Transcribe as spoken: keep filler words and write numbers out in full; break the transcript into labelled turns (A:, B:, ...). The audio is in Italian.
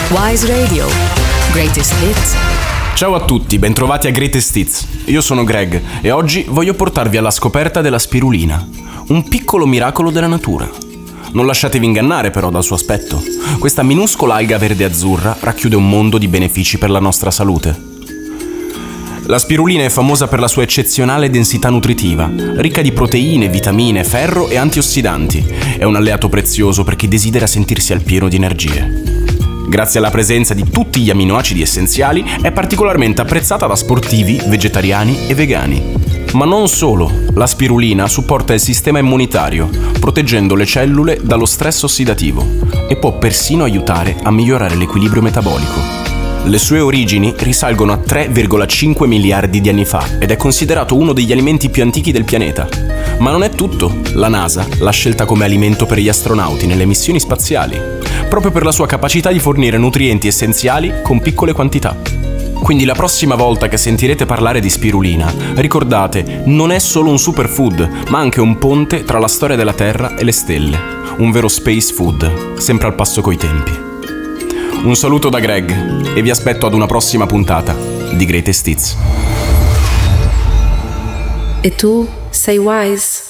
A: Wise Radio. Greatest Hits.
B: Ciao a tutti, bentrovati a Greatest Hits. Io sono Greg e oggi voglio portarvi alla scoperta della spirulina, un piccolo miracolo della natura. Non lasciatevi ingannare però dal suo aspetto. Questa minuscola alga verde azzurra racchiude un mondo di benefici per la nostra salute. La spirulina è famosa per la sua eccezionale densità nutritiva, ricca di proteine, vitamine, ferro e antiossidanti. È un alleato prezioso per chi desidera sentirsi al pieno di energie. Grazie alla presenza di tutti gli aminoacidi essenziali, è particolarmente apprezzata da sportivi, vegetariani e vegani. Ma non solo, la spirulina supporta il sistema immunitario, proteggendo le cellule dallo stress ossidativo e può persino aiutare a migliorare l'equilibrio metabolico. Le sue origini risalgono a tre virgola cinque miliardi di anni fa ed è considerato uno degli alimenti più antichi del pianeta. Ma non è tutto. La NASA l'ha scelta come alimento per gli astronauti nelle missioni spaziali, proprio per la sua capacità di fornire nutrienti essenziali con piccole quantità. Quindi la prossima volta che sentirete parlare di spirulina, ricordate, non è solo un superfood, ma anche un ponte tra la storia della Terra e le stelle. Un vero space food, sempre al passo coi tempi. Un saluto da Greg e vi aspetto ad una prossima puntata di Greatest Hits.
A: E tu sei wise?